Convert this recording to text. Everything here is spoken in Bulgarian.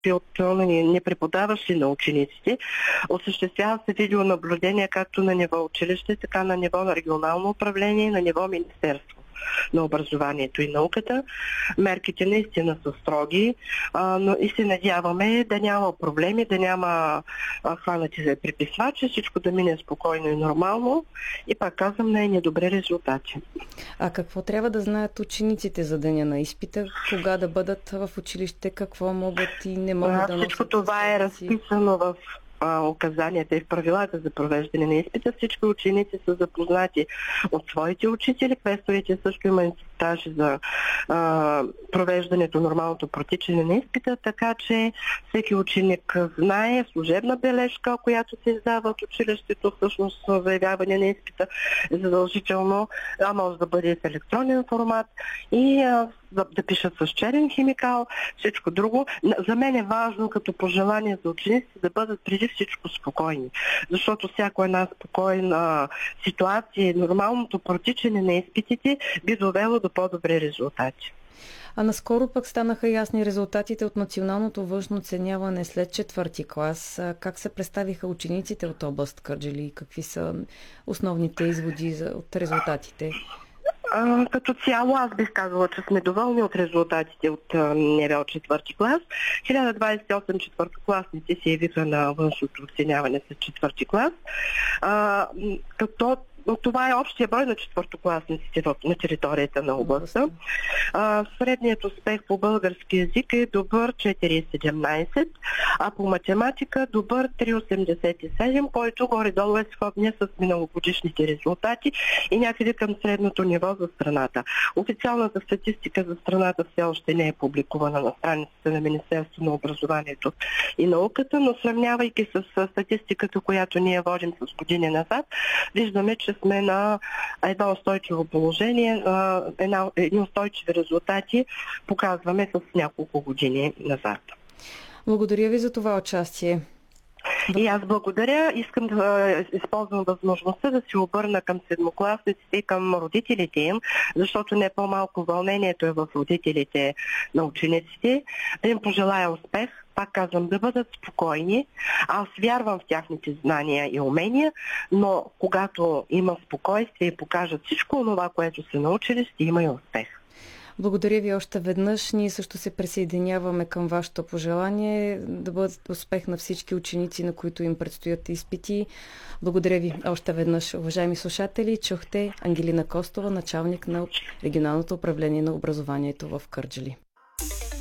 не преподаваш ли на учениците. Осъществява се видеонаблюдение както на ниво училище, така на ниво на регионално управление, на ниво министерство на образованието и науката. Мерките наистина са строги, но и се надяваме да няма проблеми, да няма хванати за приписвачи, всичко да мине спокойно и нормално и пак казвам най-недобри резултати. А какво трябва да знаят учениците за деня на изпита? Кога да бъдат в училище? Какво могат и не могат да носят? Всичко това е разписано в указанията и в правилата за провеждане на изпита. Всички ученици са запознати от своите учители. Квесторите също има инструктажи за провеждането, нормалното протичане на изпита, така че всеки ученик знае служебна бележка, която се издава от училището, всъщност заявяване на изпита е задължително, може да бъде в електронен формат и да пишат с черен химикал, всичко друго. За мен е важно като пожелание за учениците да бъдат преди всичко спокойни, защото всяко една спокойна ситуация, нормалното протичане на изпитите би довело до по-добри резултати. А наскоро пък станаха ясни резултатите от националното външно оценяване след четвърти клас. Как се представиха учениците от област Кърджали и какви са основните изводи от резултатите? Като цяло аз бих казала, че сме доволни от резултатите от НВО четвърти клас. 1028 четвъртокласници се явиха на външното оценяване с четвърти клас. Като това е общия брой на четвъртокласниците на територията на областта. Средният успех по български език е добър 4,17, а по математика добър 3,87, който горе-долу е сходния с миналогодишните резултати и някъде към средното ниво за страната. Официалната статистика за страната все още не е публикувана на страницата на Министерството на образованието и науката, но сравнявайки с статистиката, която ние водим с години назад, виждаме, че сме на едно устойчиво положение, едни устойчиви резултати показваме с няколко години назад. Благодаря ви за това участие. И аз благодаря. Искам да използвам възможността да се обърна към седмокласниците и към родителите им, защото не по-малко вълнението е в родителите на учениците. Да им пожелая успех. Пак казвам, да бъдат спокойни. Аз вярвам в тяхните знания и умения, но когато има спокойствие и покажат всичко това, което са научили, ще има и успех. Благодаря ви още веднъж. Ние също се присъединяваме към вашето пожелание да бъдат успех на всички ученици, на които им предстоят изпити. Благодаря ви още веднъж, уважаеми слушатели. Чухте Ангелина Костова, началник на Регионалното управление на образованието в Кърджали.